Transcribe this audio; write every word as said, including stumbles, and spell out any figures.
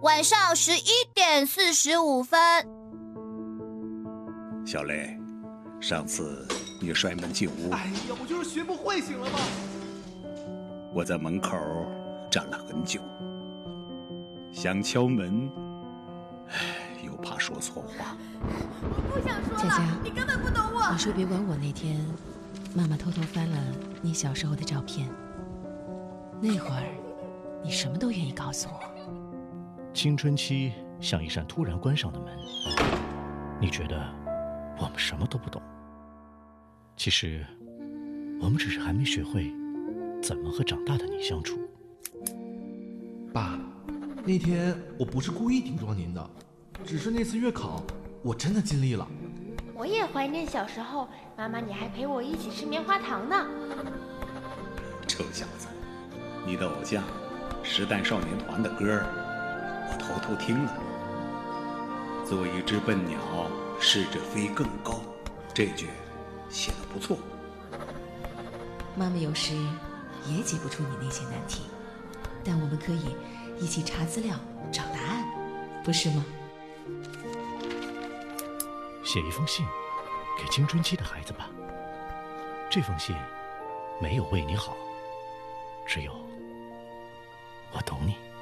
晚上十一点四十五分。 小雷，上次你摔门进屋， 哎呀，我就是学不会醒了吗？ 我在门口站了很久，想敲门，唉，又怕说错话。 我不想说了， 佳佳， 你根本不懂我。 你说别管我那天，妈妈偷偷翻了你小时候的照片，那会儿你什么都愿意告诉我。 青春期像一扇突然关上的门，你觉得我们什么都不懂，其实我们只是还没学会怎么和长大的你相处。 爸，那天我不是故意顶撞您的，只是那次月考我真的尽力了。 我也怀念小时候，妈妈你还陪我一起吃棉花糖呢。 臭小子，你的偶像时代少年团的歌我偷偷听了。做一只笨鸟，试着飞更高，这句写得不错。 妈妈有时也解不出你那些难题，但我们可以一起查资料找答案，不是吗？ 写一封信给青春期的孩子吧，这封信没有为你好，只有我懂你。